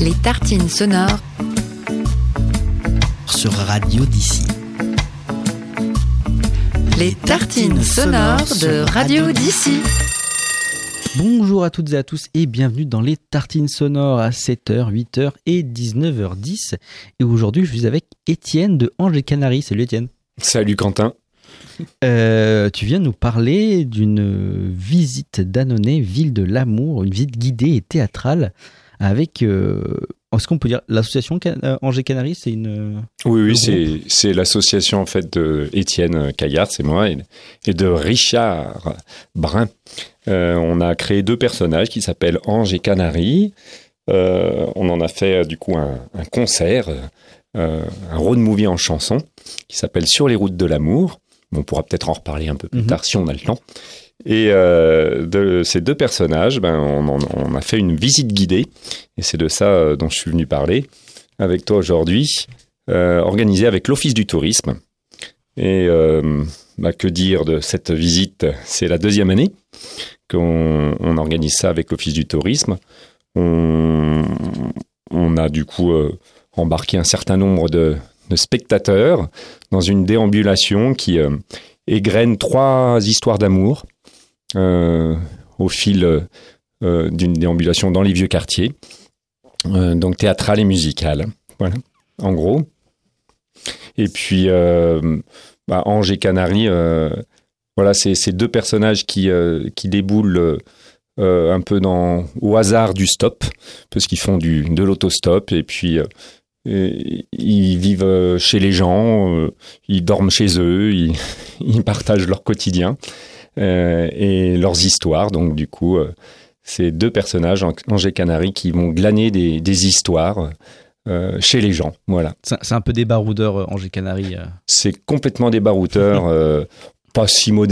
Les tartines sonores sur Radio d'ici. Les tartines sonores de Radio d'ici. Bonjour à toutes et à tous et bienvenue dans les tartines sonores à 7h, 8h et 19h10. Et aujourd'hui, je suis avec Étienne de Anges et Canaries. Salut Étienne. Salut Quentin. Tu viens nous parler d'une visite d'Annonay, ville de l'amour, une visite guidée et théâtrale avec, est-ce qu'on peut dire l'association Anges et Canaries, c'est une... Oui, c'est l'association en fait de Étienne Caillard, c'est moi, et de Richard Brun. On a créé deux personnages qui s'appellent Anges et Canaries. On en a fait du coup un concert, un road movie en chanson qui s'appelle Sur les routes de l'amour. On pourra peut-être en reparler un peu plus tard si on a le temps. Et de ces deux personnages, on a fait une visite guidée, et c'est de ça dont je suis venu parler avec toi aujourd'hui, organisée avec l'Office du tourisme. Et que dire de cette visite ? C'est la deuxième année qu'on organise ça avec l'Office du tourisme. On a du coup embarqué un certain nombre de spectateurs dans une déambulation qui égrène 3 histoires d'amour au fil d'une déambulation dans les vieux quartiers, donc théâtrale et musicale, voilà, en gros. Et puis Anges et Canaries, voilà, c'est ces deux personnages qui déboulent un peu au hasard du stop, parce qu'ils font de l'autostop, et puis ils vivent chez les gens, ils dorment chez eux, ils partagent leur quotidien et leurs histoires. Donc du coup, ces deux personnages, Anges et Canaries, qui vont glaner des histoires chez les gens. Voilà. C'est un peu des baroudeurs, Anges et Canaries. C'est complètement des baroudeurs, pas si modernes